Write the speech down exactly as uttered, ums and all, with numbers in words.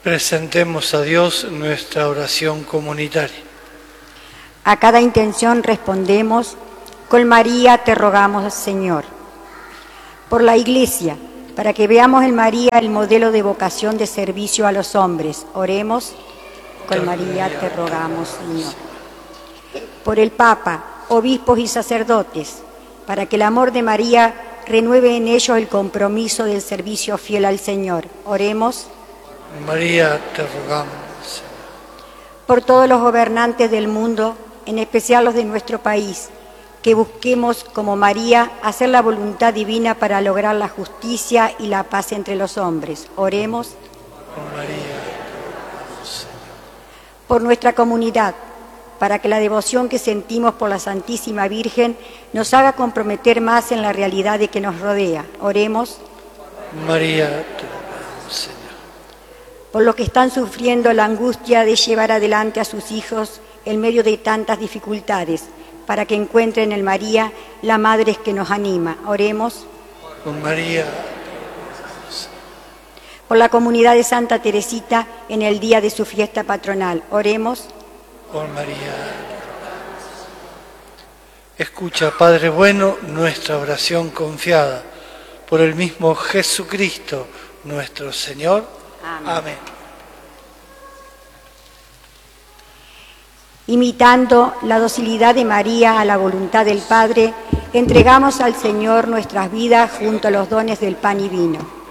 Presentemos a Dios nuestra oración comunitaria. A cada intención respondemos: con María te rogamos, Señor. Por la Iglesia, para que veamos en María el modelo de vocación de servicio a los hombres, oremos: con María te rogamos, Señor. Por el Papa, obispos y sacerdotes, para que el amor de María renueve en ellos el compromiso del servicio fiel al Señor, oremos: María te rogamos, Señor. Por todos los gobernantes del mundo, en especial los de nuestro país, que busquemos, como María, hacer la voluntad divina para lograr la justicia y la paz entre los hombres. Oremos. Por María te rogamos, Señor. Por nuestra comunidad, para que la devoción que sentimos por la Santísima Virgen nos haga comprometer más en la realidad de que nos rodea. Oremos. María te rogamos, Señor. Por los que están sufriendo la angustia de llevar adelante a sus hijos en medio de tantas dificultades, para que encuentren en María la Madre que nos anima. Oremos. Por María te rogamos, Señor. Por la comunidad de Santa Teresita en el día de su fiesta patronal. Oremos. Por María. Escucha, Padre bueno, nuestra oración confiada. Por el mismo Jesucristo, nuestro Señor. Amén. Amén. Imitando la docilidad de María a la voluntad del Padre, entregamos al Señor nuestras vidas junto a los dones del pan y vino.